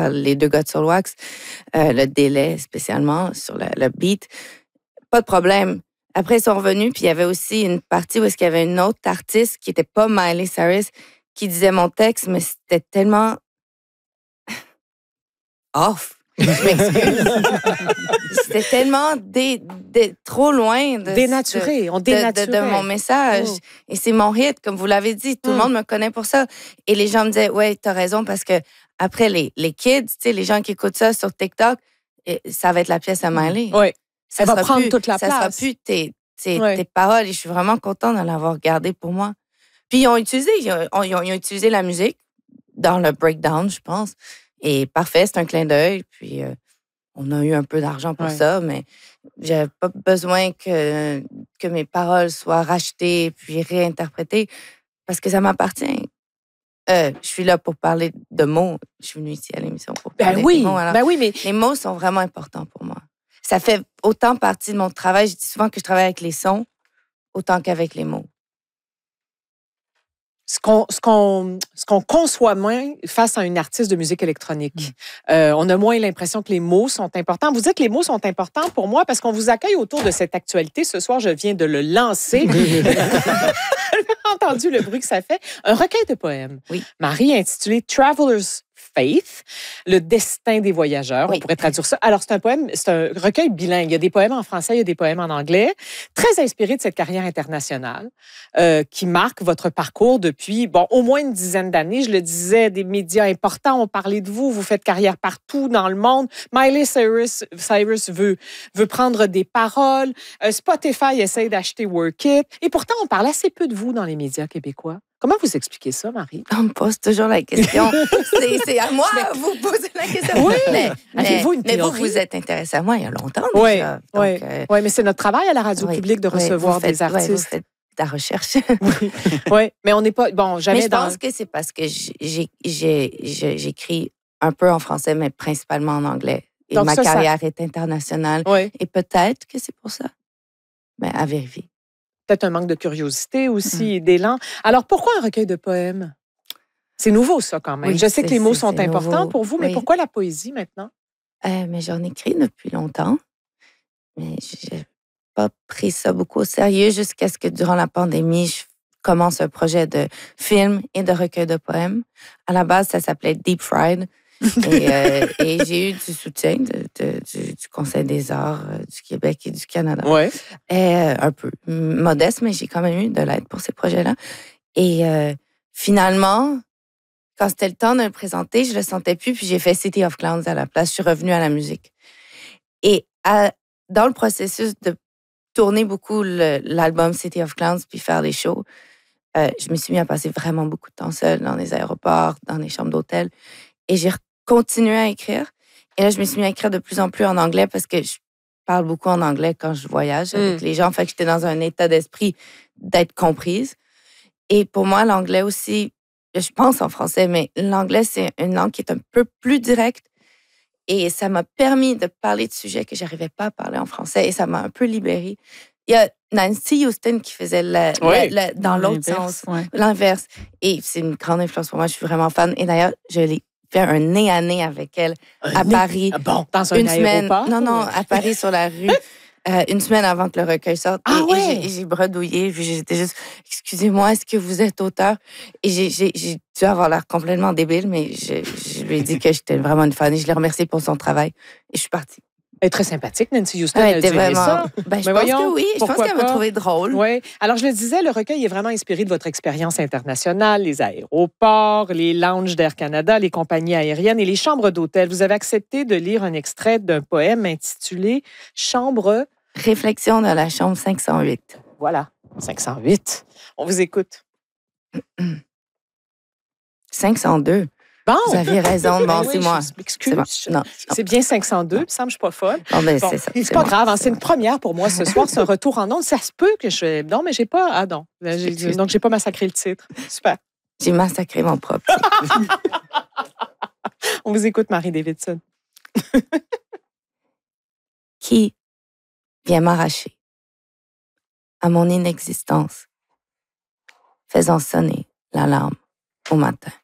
par les deux gars de Soulwax, le délai spécialement sur le beat. Pas de problème. Après, ils sont revenus, puis il y avait aussi une partie où il y avait une autre artiste qui n'était pas Miley Cyrus qui disait mon texte, mais c'était tellement off. Je m'excuse. C'était tellement trop loin dénaturé. On dénaturait. De mon message. Et c'est mon hit, comme vous l'avez dit. Tout le monde me connaît pour ça. Et les gens me disaient, ouais, t'as raison, parce que après, les kids, les gens qui écoutent ça sur TikTok, ça va être la pièce à Miley. Oui. Ça va prendre toute la place. Ça sera plus tes paroles. Et je suis vraiment contente de l'avoir gardé pour moi. Puis ils ont utilisé la musique dans le breakdown, je pense. Et parfait, c'est un clin d'œil. Puis on a eu un peu d'argent pour ça, mais j'avais pas besoin que mes paroles soient rachetées puis réinterprétées parce que ça m'appartient. Je suis là pour parler de mots. Je suis venue ici à l'émission pour parler de mots. Alors, mais les mots sont vraiment importants pour moi. Ça fait autant partie de mon travail. Je dis souvent que je travaille avec les sons autant qu'avec les mots. Ce qu'on conçoit moins face à une artiste de musique électronique. On a moins l'impression que les mots sont importants. Vous dites que les mots sont importants pour moi parce qu'on vous accueille autour de cette actualité. Ce soir, je viens de le lancer. Entendu le bruit que ça fait. Un recueil de poèmes. Oui. Marie, intitulé Traveler's Faith, le destin des voyageurs. Oui. On pourrait traduire ça. Alors, c'est un recueil bilingue. Il y a des poèmes en français, il y a des poèmes en anglais. Très inspiré de cette carrière internationale qui marque votre parcours depuis, au moins une dizaine d'années. Je le disais, des médias importants ont parlé de vous. Vous faites carrière partout dans le monde. Miley Cyrus veut prendre des paroles. Spotify essaie d'acheter Work It. Et pourtant, on parle assez peu de vous dans les médias québécois. Comment vous expliquez ça, Marie? On me pose toujours la question. C'est à moi de vous poser la question. Oui, mais vous êtes intéressée à moi il y a longtemps déjà. Oui, mais c'est notre travail à la radio publique de recevoir des artistes. Vous faites ta recherche. Oui, mais on n'est pas... jamais mais je pense que c'est parce que j'écris un peu en français, mais principalement en anglais. Et donc, ma carrière est internationale. Oui. Et peut-être que c'est pour ça. Mais à vérifier. Peut-être un manque de curiosité aussi, d'élan. Alors, pourquoi un recueil de poèmes? C'est nouveau, ça, quand même. Oui, je sais que les mots sont importants nouveau. pour vous, mais pourquoi la poésie, maintenant? Mais j'en écris depuis longtemps. Mais je n'ai pas pris ça beaucoup au sérieux jusqu'à ce que, durant la pandémie, je commence un projet de film et de recueil de poèmes. À la base, ça s'appelait Deep Fried. Et j'ai eu du soutien du Conseil des arts du Québec et du Canada. Ouais. Un peu modeste, mais j'ai quand même eu de l'aide pour ces projets-là. Et finalement, quand c'était le temps de le présenter, je le sentais plus, puis j'ai fait City of Clowns à la place. Je suis revenue à la musique. Et dans le processus de tourner beaucoup l'album City of Clowns, puis faire des shows, je me suis mis à passer vraiment beaucoup de temps seule dans les aéroports, dans les chambres d'hôtel. Et j'ai continué à écrire. Et là, je me suis mis à écrire de plus en plus en anglais parce que je parle beaucoup en anglais quand je voyage avec les gens. Fait que j'étais dans un état d'esprit d'être comprise. Et pour moi, l'anglais aussi, je pense en français, mais l'anglais, c'est une langue qui est un peu plus directe. Et ça m'a permis de parler de sujets que je n'arrivais pas à parler en français. Et ça m'a un peu libérée. Il y a Nancy Houston qui faisait dans l'autre sens, l'inverse. Et c'est une grande influence pour moi. Je suis vraiment fan. Et d'ailleurs, je l'ai fait un nez à nez avec elle à Paris. Dans un aéroport? Non, à Paris, sur la rue. Une semaine avant que le recueil sorte. Et j'ai bredouillé. Puis j'étais juste, excusez-moi, est-ce que vous êtes auteur? Et j'ai dû avoir l'air complètement débile, mais je lui ai dit que j'étais vraiment une fan et je l'ai remerciée pour son travail. Et je suis partie. Elle est très sympathique, Nancy Houston. Elle était vraiment... ça. je pense que oui. Je pense qu'elle m'a trouvé drôle. Oui. Alors, je le disais, le recueil est vraiment inspiré de votre expérience internationale, les aéroports, les lounges d'Air Canada, les compagnies aériennes et les chambres d'hôtel. Vous avez accepté de lire un extrait d'un poème intitulé « Chambre... » Réflexion de la chambre 508. Voilà, 508. On vous écoute. 502. Bon. Vous aviez raison. Bon, c'est moi. Excuse. Non. C'est bien 502. Il me semble que je suis pas folle. C'est ça. C'est pas grave. C'est une première pour moi ce soir. C'est un retour en ondes. Ça se peut que je... Non, mais j'ai pas... Ah non. Donc, j'ai pas massacré le titre. Super. J'ai massacré mon propre titre. On vous écoute, Marie Davidson. Qui vient m'arracher à mon inexistence, faisant sonner l'alarme au matin.